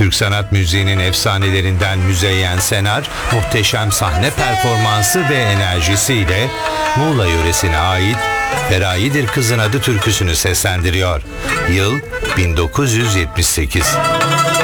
Türk sanat müziğinin efsanelerinden Müzeyyen Senar, muhteşem sahne performansı ve enerjisiyle Muğla yöresine ait Feraye'dir Kızın Adı türküsünü seslendiriyor. Yıl 1978.